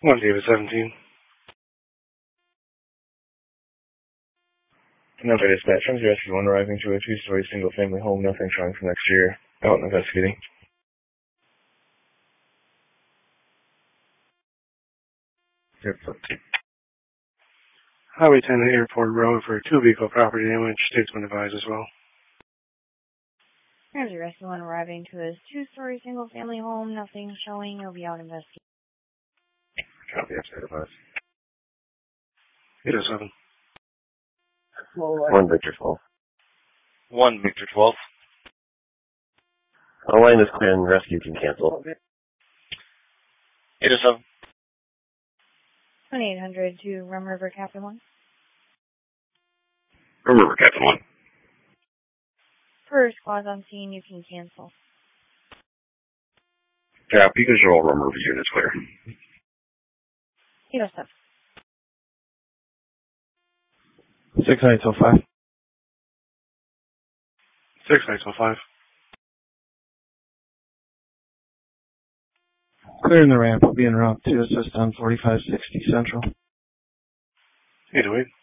1 David 17. Number dispatch, I'm rescue 1 arriving to a 2-story single-family home, nothing showing from exterior. Out and investigating. Airport. Highway 10 to Airport Road for 2-vehicle property damage. Statesman advised as well. There's a rescue 1 arriving to his 2-story single-family home, nothing showing. He'll be out investigating. Copy, upside advised. 807. 1 Victor 12. 1 Victor 12. Line is clear and rescue can cancel. 807. 2800 to Rum River Captain 1. Rum River Captain 1. For squads on scene, you can cancel. Copy, visual Rum River units clear. 807. 6805. 6805. Clearing the ramp will be en route to assist on 4560 Central. 808.